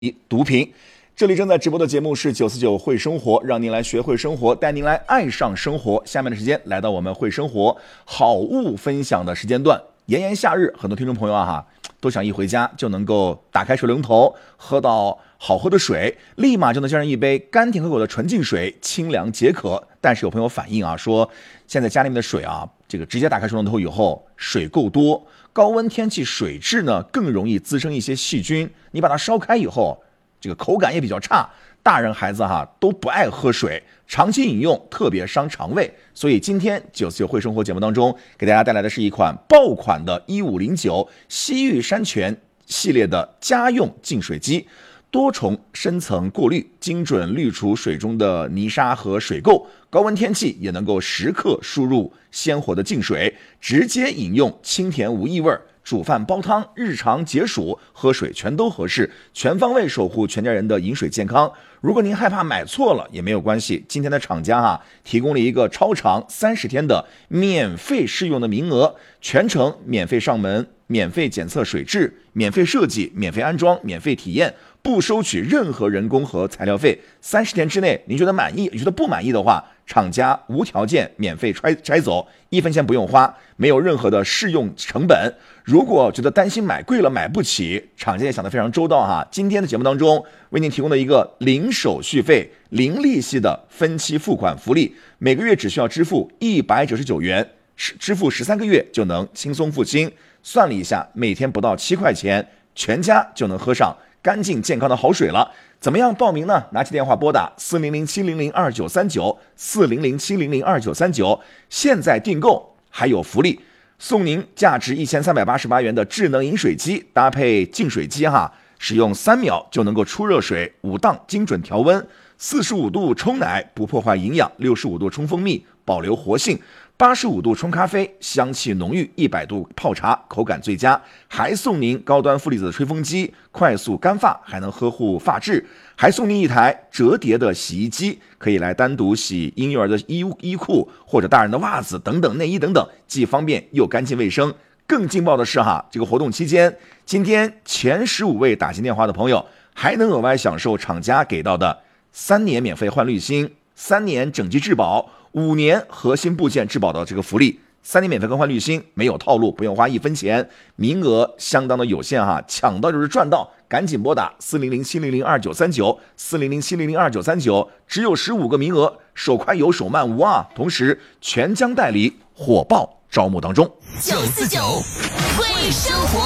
毒品。这里正在直播的节目是949会生活，让您来学会生活，带您来爱上生活。下面的时间来到我们会生活好物分享的时间段。炎炎夏日，很多听众朋友都想一回家就能够打开水龙头，喝到好喝的水，立马就能浇上一杯甘甜可口的纯净水，清凉解渴。但是有朋友反映说现在家里面的水这个直接打开水龙头以后水够多，高温天气水质呢更容易滋生一些细菌，你把它烧开以后这个口感也比较差，大人孩子都不爱喝水，长期饮用特别伤肠胃。所以今天949会生活节目当中给大家带来的是一款爆款的1509西域山泉系列的家用净水机，多重深层过滤，精准滤除水中的泥沙和水垢，高温天气也能够时刻输入鲜活的净水，直接饮用清甜无异味，煮饭煲汤日常解暑喝水全都合适，全方位守护全家人的饮水健康。如果您害怕买错了也没有关系，今天的厂家提供了一个超长30天的免费试用的名额，全程免费上门，免费检测水质，免费设计，免费安装，免费体验，不收取任何人工和材料费。30天之内您觉得满意，你觉得不满意的话，厂家无条件免费拆走，1分钱不用花，没有任何的试用成本。如果觉得担心买贵了买不起，厂家也想得非常周到今天的节目当中为您提供的一个零手续费、零利息的分期付款福利，每个月只需要支付199元，支付13个月就能轻松付清。算了一下，每天不到7块钱，全家就能喝上干净健康的好水了。怎么样报名呢？拿起电话拨打400-700-2939 400-700-2939，现在订购还有福利，送您价值1388元的智能饮水机，搭配净水机使用3秒就能够出热水，5档精准调温，45度冲奶不破坏营养，65度冲蜂蜜保留活性，85度冲咖啡香气浓郁，100度泡茶口感最佳，还送您高端负离子的吹风机，快速干发，还能呵护发质，还送您一台折叠的洗衣机，可以来单独洗婴幼儿的衣裤或者大人的袜子等等内衣等等，既方便又干净卫生。更劲爆的是这个活动期间，今天前15位打进电话的朋友还能额外享受厂家给到的3年免费换滤芯、3年整机质保、5年核心部件质保的这个福利。3年免费更换滤芯，没有套路，不用花1分钱，名额相当的有限抢到就是赚到，赶紧拨打400-700-2939 400-700-2939，只有15个名额，手快有手慢无同时全疆代理火爆招募当中。 949会生活。